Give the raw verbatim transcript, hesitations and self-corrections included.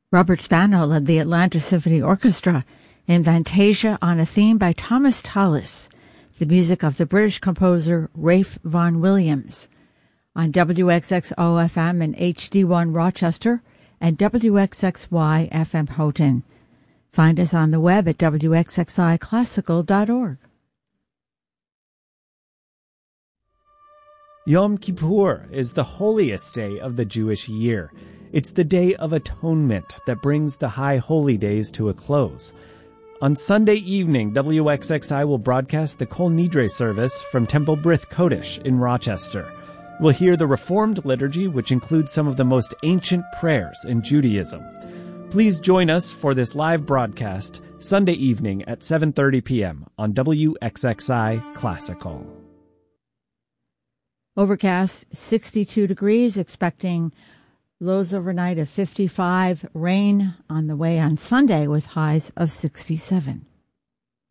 Robert Spano led the Atlanta Symphony Orchestra in Fantasia on a theme by Thomas Tallis, the music of the British composer Ralph Vaughan Williams, on W X X O F M and H D one Rochester and W X X Y F M Houghton. Find us on the web at W X X I classical dot org. Yom Kippur is the holiest day of the Jewish year. It's the Day of Atonement that brings the high holy days to a close. On Sunday evening, W X X I will broadcast the Kol Nidre service from Temple Brith Kodesh in Rochester. We'll hear the Reformed liturgy, which includes some of the most ancient prayers in Judaism. Please join us for this live broadcast Sunday evening at seven thirty p.m. on W X X I Classical. Overcast, sixty-two degrees, expecting lows overnight of fifty-five, rain on the way on Sunday with highs of sixty-seven.